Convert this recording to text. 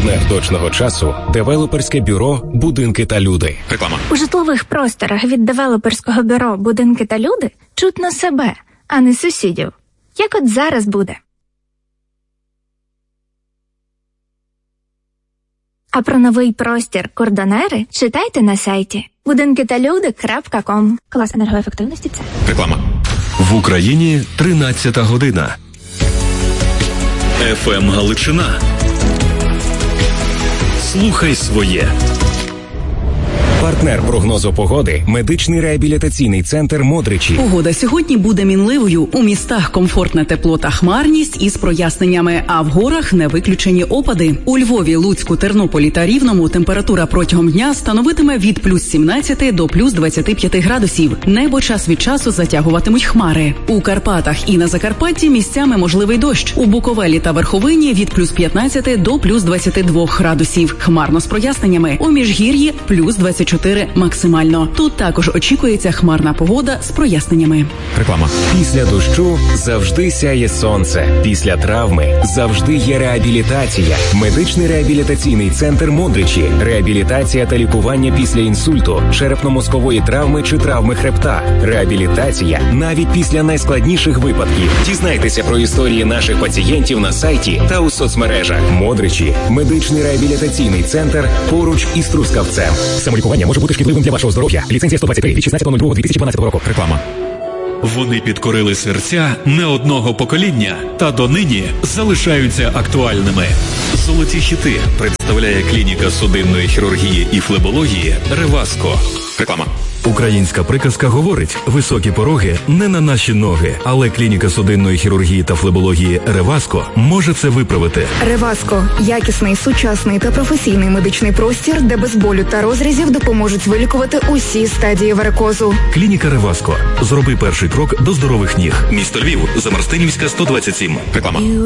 Партнер точного часу – девелоперське бюро «Будинки та люди». Реклама. У житлових просторах від девелоперського бюро «Будинки та люди» чутно себе, а не сусідів. Як от зараз буде. А про новий простір «Кордонери» читайте на сайті budinkitalude.com. Клас енергоефективності – це. Реклама. В Україні 13 година. ФМ Галичина. Слухай своє. Партнер прогнозу погоди – медичний реабілітаційний центр «Модричі». Погода сьогодні буде мінливою. У містах комфортне тепло та хмарність із проясненнями, а в горах не виключені опади. У Львові, Луцьку, Тернополі та Рівному температура протягом дня становитиме від плюс 17 до плюс 25 градусів. Небо час від часу затягуватимуть хмари. У Карпатах і на Закарпатті місцями можливий дощ. У Буковелі та Верховині від плюс 15 до плюс 22 градусів. Хмарно з проясненнями. У Міжгір'ї плюс 24 максимально. Тут також очікується хмарна погода з проясненнями. Реклама. Після дощу завжди сяє сонце. Після травми завжди є реабілітація. Медичний реабілітаційний центр «Модричі». Реабілітація та лікування після інсульту, черепно-мозкової травми чи травми хребта. Реабілітація навіть після найскладніших випадків. Дізнайтеся про історії наших пацієнтів на сайті та у соцмережах. «Модричі» – медичний реабілітаційний центр поруч із Трускавцем. Самолікування може бути шкідливим для вашого здоров'я. Ліцензія 123 від 16.02.2012 року. Реклама. Вони підкорили серця не одного покоління та донині залишаються актуальними. Золоті хіти представляє клініка судинної хірургії і флебології «Реваско». Реклама. Українська приказка говорить: високі пороги не на наші ноги, але клініка судинної хірургії та флебології «Реваско» може це виправити. «Реваско» – якісний, сучасний та професійний медичний простір, де без болю та розрізів допоможуть вилікувати усі стадії варикозу. Клініка «Реваско». Зроби перший крок до здорових ніг. Місто Львів, Замарстинівська, 127. Реклама.